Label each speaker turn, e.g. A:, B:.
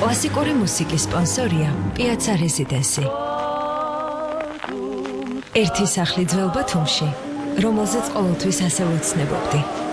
A: კლასიკური მუსიკის სპონსორია პიაცა რეზიდენსი. ერთი სახლი ძველ ბათუმში, რომელზეც ყოველთვის ასე ვოცნებობდი.